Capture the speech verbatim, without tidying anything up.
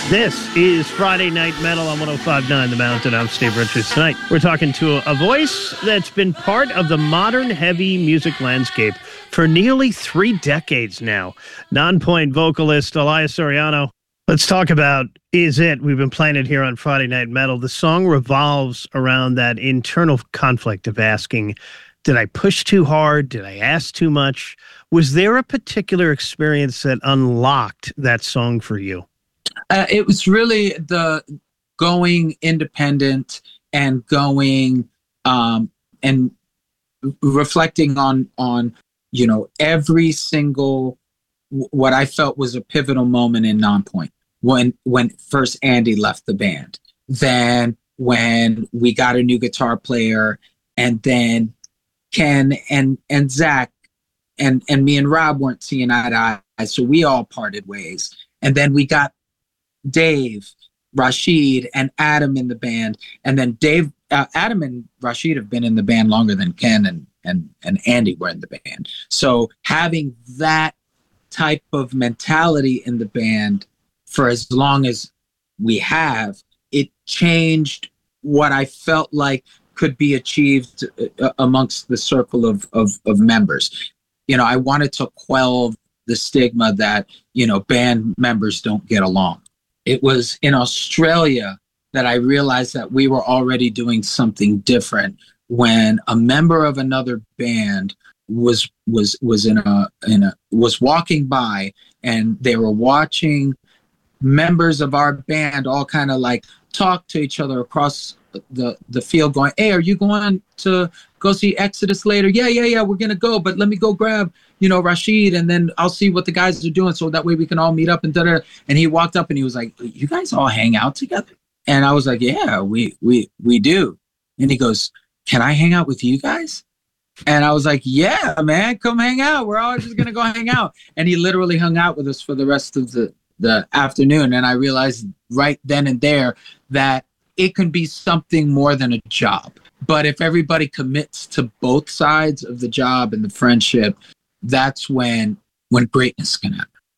This is Friday Night Metal on one oh five point nine The Mountain. I'm Steve Richards. Tonight, we're talking to a, a voice that's been part of the modern heavy music landscape for nearly three decades now. Non-point vocalist Elias Soriano. Let's talk about Is It. We've been playing it here on Friday Night Metal. The song revolves around that internal conflict of asking, did I push too hard? Did I ask too much? Was there a particular experience that unlocked that song for you? Uh, it was really the going independent and going um, and reflecting on on you know every single what I felt was a pivotal moment in Nonpoint when when first Andy left the band, then when we got a new guitar player, and then Ken and and Zach and and me and Rob weren't seeing eye to eye, so we all parted ways, and then we got Dave, Rashid, and Adam in the band, and then Dave, uh, Adam, and Rashid have been in the band longer than Ken and and and Andy were in the band. So having that type of mentality in the band for as long as we have, it changed what I felt like could be achieved uh, amongst the circle of, of of members. You know, I wanted to quell the stigma that, you know, band members don't get along. It was in Australia that I realized that we were already doing something different when a member of another band was was was in a in a was walking by, and they were watching members of our band all kind of like talk to each other across the the field, going, "Hey, are you going to go see Exodus later?" "Yeah, yeah, yeah, we're gonna go, but let me go grab, you know, Rashid, and then I'll see what the guys are doing, so that way we can all meet up." And da-da. And he walked up and he was like, "You guys all hang out together?" And I was like, "Yeah, we we we do." And he goes, "Can I hang out with you guys?" And I was like, "Yeah, man, come hang out. We're all just gonna go hang out." And he literally hung out with us for the rest of the the afternoon. And I realized right then and there that it can be something more than a job. But if everybody commits to both sides of the job and the friendship, that's when when greatness can happen.